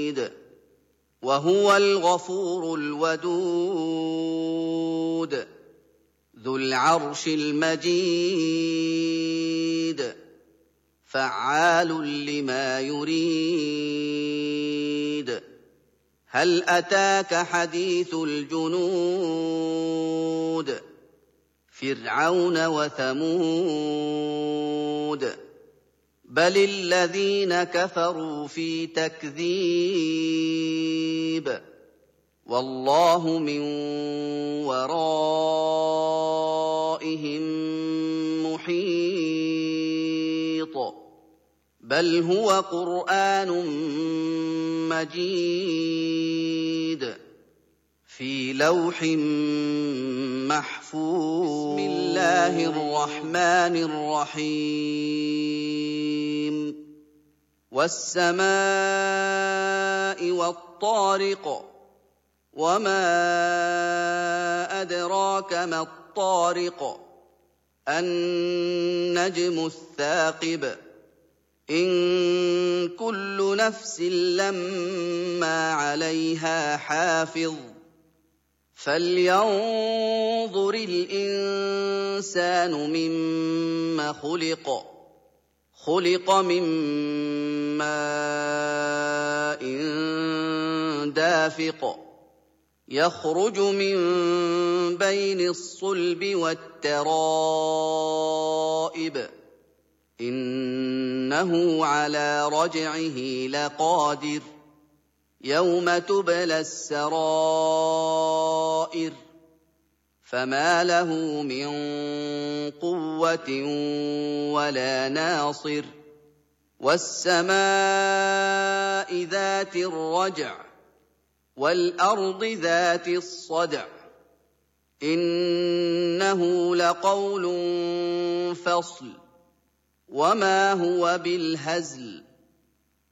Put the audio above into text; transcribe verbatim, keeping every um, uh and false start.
حميد وهو الغفور الودود ذو العرش المجيد فعال لما يريد هل أتاك حديث الجنود فرعون وثمود بل الذين كفروا في تكذيب والله من ورائهم محيط بل هو قرآن مجيد في لوح محفوظ بسم الله الرحمن الرحيم والسماء والطارق وما أدراك ما الطارق النجم الثاقب إن كل نفس لما عليها حافظ فلينظر الإنسان مما خلق خلق من ماء دافق يخرج من بين الصلب والترائب إنه على رجعه لقادر يوم تبلى السرائر فما له من قوة ولا ناصر والسماء ذات الرجع والأرض ذات الصدع إنه لقول فصل وما هو بالهزل